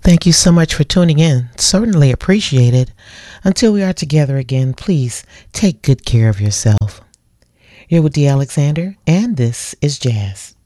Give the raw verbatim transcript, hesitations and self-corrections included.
Thank you so much for tuning in. Certainly appreciate it. Until we are together again, please take good care of yourself. You're with D. Alexander, and this is Jazz.